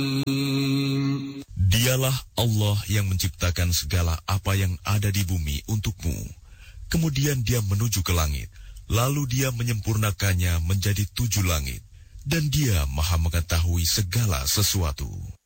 Dialah Allah yang menciptakan segala apa yang ada di bumi untukmu. Kemudian Dia menuju ke langit, lalu Dia menyempurnakannya menjadi 7 langit, dan Dia Maha mengetahui segala sesuatu.